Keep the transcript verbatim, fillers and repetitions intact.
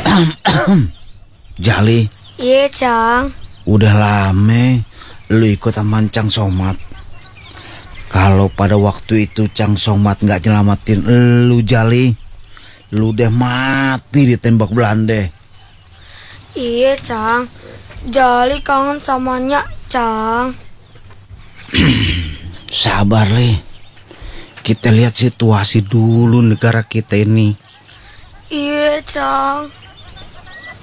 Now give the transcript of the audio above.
Jali. Iya, Cang. Udah lama lu ikut sama Cang Somad. Kalau pada waktu itu Cang Somad gak nyelamatin lu, Jali, lu udah mati ditembak Belanda. Iya, Cang. Jali kangen sama Nyak, Cang. Sabar, Li. Kita lihat situasi dulu negara kita ini. Iya, Cang.